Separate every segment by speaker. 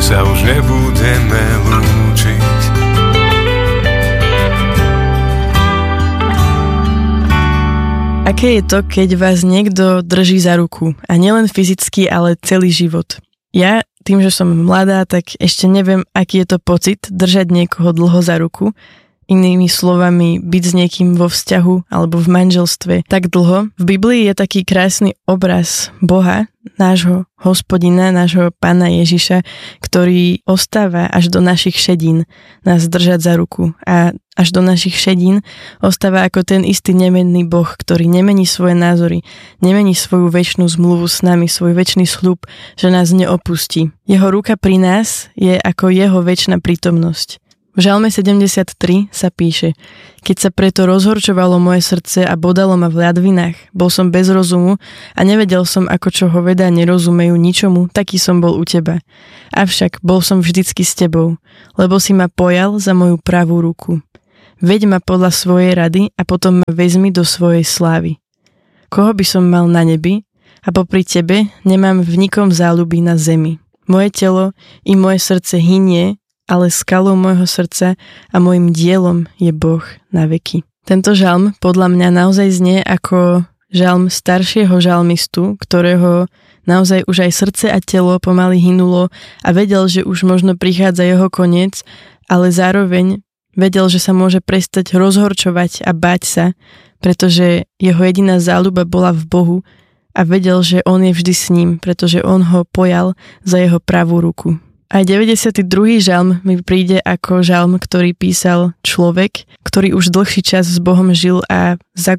Speaker 1: sa už nebudeme lúčiť.
Speaker 2: Aké je to, keď vás niekto drží za ruku? A nielen fyzicky, ale celý život. Ja, tým, že som mladá, tak ešte neviem, aký je to pocit držať niekoho dlho za ruku. Inými slovami, byť s niekým vo vzťahu alebo v manželstve tak dlho. V Biblii je taký krásny obraz Boha, nášho Hospodina, nášho Pána Ježiša, ktorý ostáva až do našich šedín nás držať za ruku. A až do našich šedín ostáva ako ten istý nemenný Boh, ktorý nemení svoje názory, nemení svoju večnú zmluvu s nami, svoj večný sľub, že nás neopustí. Jeho ruka pri nás je ako jeho večná prítomnosť. V Žalme 73 sa píše: Keď sa preto rozhorčovalo moje srdce a bodalo ma v ľadvinách, bol som bez rozumu a nevedel som, ako čo hoveda nerozumejú ničomu, taký som bol u teba. Avšak bol som vždycky s tebou, lebo si ma pojal za moju pravú ruku. Veď ma podľa svojej rady a potom ma vezmi do svojej slávy. Koho by som mal na nebi a popri tebe nemám v nikom záľuby na zemi. Moje telo i moje srdce hynie, ale skalou môjho srdca a môjim dielom je Boh na veky. Tento žalm podľa mňa naozaj znie ako žalm staršieho žalmistu, ktorého naozaj už aj srdce a telo pomaly hynulo a vedel, že už možno prichádza jeho koniec, ale zároveň vedel, že sa môže prestať rozhorčovať a báť sa, pretože jeho jediná záľuba bola v Bohu a vedel, že on je vždy s ním, pretože on ho pojal za jeho pravú ruku. Aj 92. žalm mi príde ako žalm, ktorý písal človek, ktorý už dlhší čas s Bohom žil a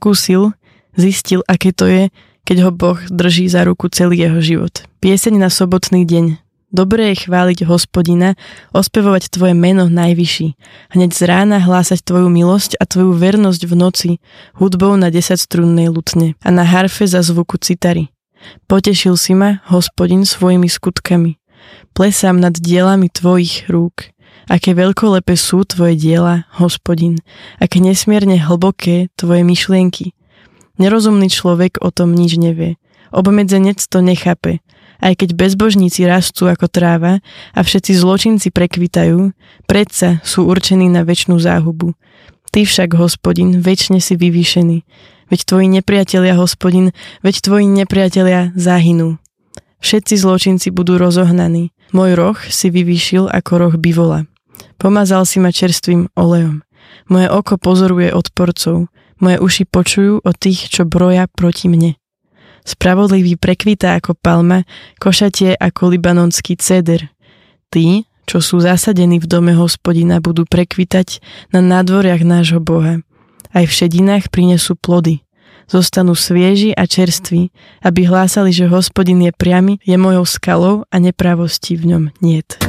Speaker 2: zistil, aké to je, keď ho Boh drží za ruku celý jeho život. Pieseň na sobotný deň. Dobré je chváliť Hospodina, ospevovať tvoje meno najvyšší. Hneď z rána hlásať tvoju milosť a tvoju vernosť v noci hudbou na 10-strunnej lutne a na harfe za zvuku citary. Potešil si ma, Hospodin, svojimi skutkami. Plesám nad dielami tvojich rúk. Aké veľkolepé sú tvoje diela, Hospodin. Aké nesmierne hlboké tvoje myšlienky. Nerozumný človek o tom nič nevie. Obmedzenec to nechápe. Aj keď bezbožníci rastú ako tráva a všetci zločinci prekvitajú, predsa sú určení na večnú záhubu. Ty však, Hospodin, večne si vyvýšený. Veď tvoji nepriatelia, Hospodin, veď tvoji nepriatelia zahynú. Všetci zločinci budú rozohnaní. Môj roh si vyvýšil ako roh bivola. Pomazal si ma čerstvým olejom. Moje oko pozoruje odporcov. Moje uši počujú o tých, čo broja proti mne. Spravodlivý prekvitá ako palma, košatie ako libanonský ceder. Tí, čo sú zasadení v dome Hospodina, budú prekvitať na nádvoriach nášho Boha. Aj v šedinách prinesú plody. Zostanú svieži a čerství, aby hlásali, že Hospodin je priamy, je mojou skalou a nepravosti v ňom niet.